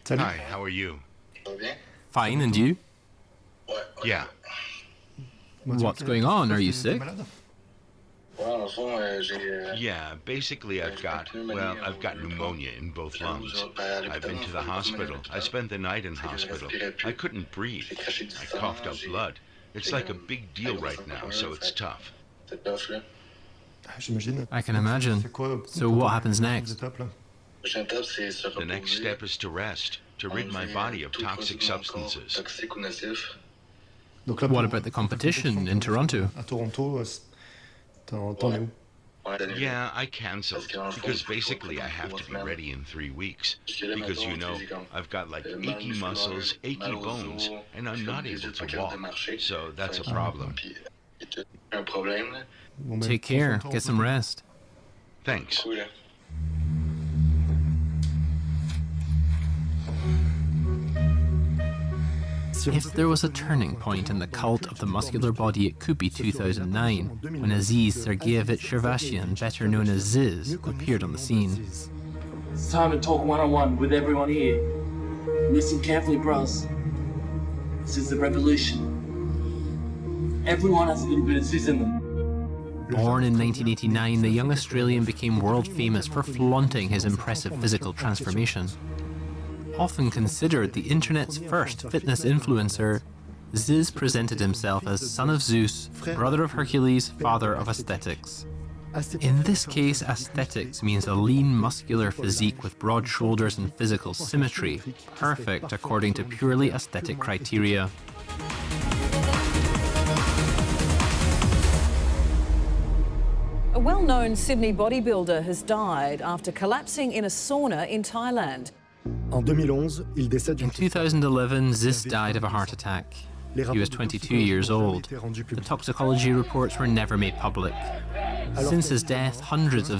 Salut. Hi, how are you? Fine, and you? Yeah. What's going on? Are you sick? Yeah, basically I've got pneumonia in both lungs. I've been to the hospital. I spent the night in hospital. I couldn't breathe. I coughed up blood. It's like a big deal right now, so it's tough. I can imagine. So what happens next? The next step is to rest, to rid my body of toxic substances. What about the competition in Toronto? À Toronto, t'en es où? Yeah, I canceled, because basically I have to be ready in 3 weeks. Because, you know, I've got like achy muscles, achy bones, and I'm not able to walk. So that's a problem. Take care. Get some rest. Thanks. If there was a turning point in the cult of the muscular body, it could be 2009, when Aziz Sergeyevich Shervashian, better known as Ziz, appeared on the scene. It's time to talk one-on-one with everyone here. Listen carefully, bros. This is the revolution. Everyone has a little bit of Ziz in them. Born in 1989, the young Australian became world famous for flaunting his impressive physical transformation. Often considered the internet's first fitness influencer, Ziz presented himself as son of Zeus, brother of Hercules, father of aesthetics. In this case, aesthetics means a lean, muscular physique with broad shoulders and physical symmetry, perfect according to purely aesthetic criteria. A well-known Sydney bodybuilder has died after collapsing in a sauna in Thailand. En 2011, il décède In 2011, Ziz died of a heart attack. He was 22 years old. The toxicology reports were never made public. Since his death, hundreds of